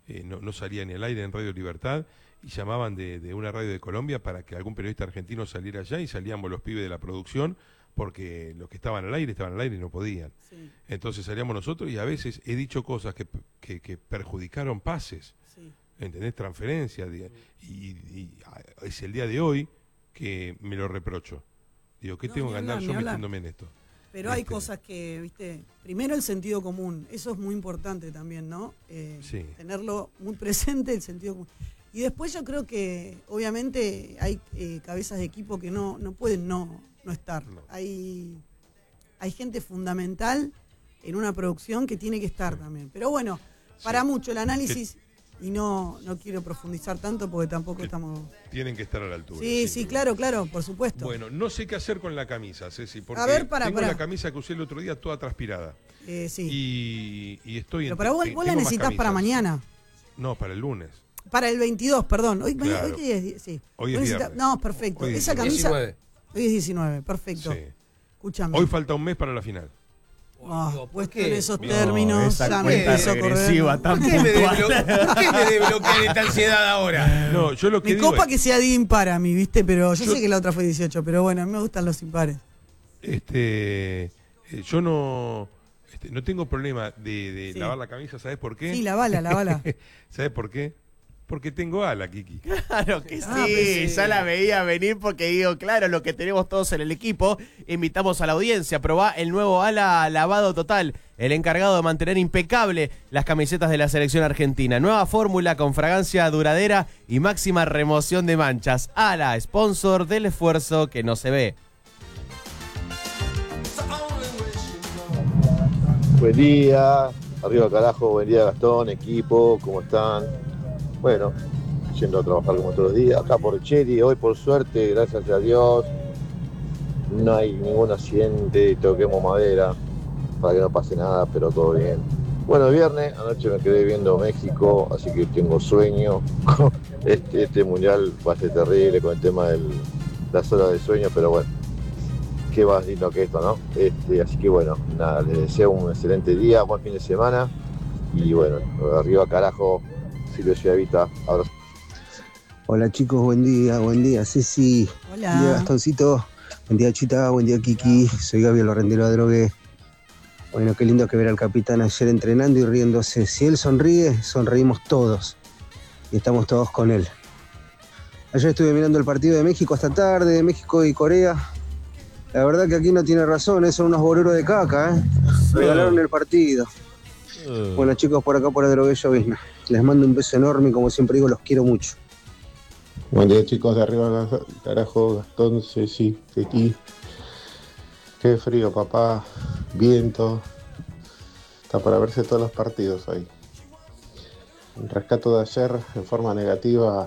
no salía ni al aire en Radio Libertad, y llamaban de una radio de Colombia para que algún periodista argentino saliera allá, y salíamos los pibes de la producción, porque los que estaban al aire y no podían. Sí. Entonces salíamos nosotros, y a veces he dicho cosas que perjudicaron pases, sí. ¿Entendés? Transferencias, y es el día de hoy que me lo reprocho. Digo, ¿qué tengo que andar yo metiéndome en esto? Pero hay cosas que, viste, primero el sentido común, eso es muy importante también, ¿no? Sí. Tenerlo muy presente, el sentido común. Y después yo creo que, obviamente, hay cabezas de equipo que no pueden no estar. No. Hay gente fundamental en una producción que tiene que estar también. Pero bueno, para mucho el análisis, y no quiero profundizar tanto porque tampoco estamos... Tienen que estar a la altura. Sí, claro, por supuesto. Bueno, no sé qué hacer con la camisa, Ceci, porque tengo la camisa que usé el otro día toda transpirada. Sí. Y estoy... Pero para vos la necesitas para mañana. No, para el lunes. Para el 22, perdón. Hoy es viernes. No, perfecto. Esa camisa... 19. Hoy es 19, perfecto. Sí. Escúchame. Hoy falta un mes para la final. Puesto en esos términos, ya me empezó a correr. ¿Por qué me desbloquea esta ansiedad ahora? No, yo lo que mi digo copa que sea de impar a mí, ¿viste? Pero yo sé que la otra fue 18, pero bueno, a mí me gustan los impares. Yo no tengo problema de lavar la camisa, ¿sabes por qué? Sí, lavala. ¿Sabes por qué? Porque tengo ala, Kiki. Claro que sí, ya la veía venir porque digo, claro, lo que tenemos todos en el equipo. Invitamos a la audiencia, probá el nuevo ala lavado total, el encargado de mantener impecable las camisetas de la selección argentina. Nueva fórmula con fragancia duradera y máxima remoción de manchas. Ala, sponsor del esfuerzo que no se ve. Buen día, arriba carajo, buen día Gastón, equipo, ¿cómo están? Bueno, yendo a trabajar como todos los días, acá por Cheri, hoy por suerte, gracias a Dios, no hay ningún accidente, toquemos madera, para que no pase nada, pero todo bien. Bueno, viernes, anoche me quedé viendo México, así que tengo sueño, este mundial va a ser terrible con el tema de las horas de sueño, pero bueno, qué más lindo que esto, ¿no? Así que bueno, nada, les deseo un excelente día, buen fin de semana, y bueno, arriba carajo, Silvio Ciavita, abrazo. Hola chicos, buen día Ceci, hola. Buen día Gastoncito, buen día Chita, buen día Kiki, soy Gabriel Lorrendero Adrogué. Bueno, qué lindo que ver al capitán ayer entrenando y riéndose. Si él sonríe, sonreímos todos y estamos todos con él. Ayer estuve mirando el partido de México hasta tarde, de México y Corea. La verdad que aquí no tiene razón, son unos boleros de caca, regalaron el partido. Bueno chicos, por acá por Adrogué Llovizna. Les mando un beso enorme y como siempre digo, los quiero mucho. Buen día chicos, de arriba carajo, Gastón, Ceci, Teti. Qué frío papá, viento. Está para verse todos los partidos ahí. El rescato de ayer en forma negativa,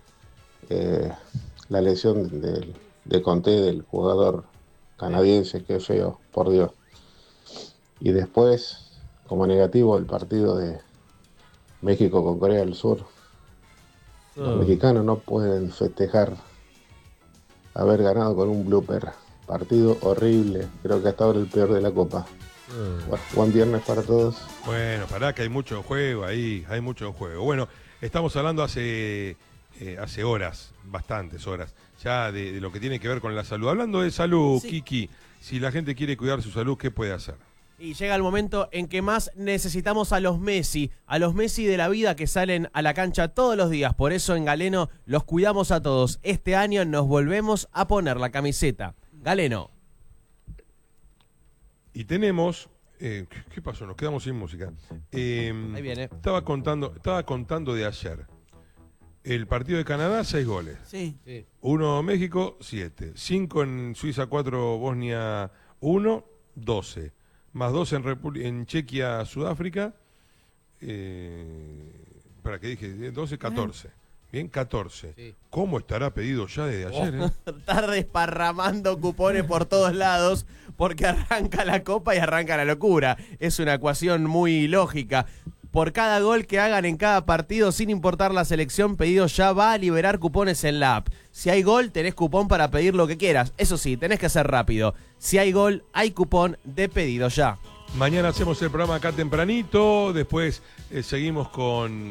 la lesión de Conté, del jugador canadiense, qué feo, por Dios. Y después, como negativo, el partido de México con Corea del Sur. Los mexicanos no pueden festejar haber ganado con un blooper. Partido horrible, creo que hasta ahora el peor de la Copa. Bueno, buen viernes para todos. Bueno, pará que hay mucho en juego ahí, hay mucho en juego. Bueno, estamos hablando hace horas, bastantes horas, ya de lo que tiene que ver con la salud. Hablando de salud, sí. Kiki, si la gente quiere cuidar su salud, ¿qué puede hacer? Y llega el momento en que más necesitamos a los Messi de la vida que salen a la cancha todos los días. Por eso en Galeno los cuidamos a todos. Este año nos volvemos a poner la camiseta. Galeno. Y tenemos... ¿qué pasó? Nos quedamos sin música. Ahí viene. Estaba contando de ayer. El partido de Canadá, 6 goles. Sí. 1 México, 7. 5 en Suiza, 4 Bosnia, 1, 12. Más 2 en Chequia, Sudáfrica. ¿Para qué dije? 12, 14. Bien, 14. Sí. ¿Cómo estará pedido ya desde ayer? Estar desparramando cupones por todos lados porque arranca la Copa y arranca la locura. Es una ecuación muy lógica. Por cada gol que hagan en cada partido, sin importar la selección, Pedido Ya va a liberar cupones en la app. Si hay gol, tenés cupón para pedir lo que quieras. Eso sí, tenés que ser rápido. Si hay gol, hay cupón de Pedido Ya. Mañana hacemos el programa acá tempranito, después seguimos con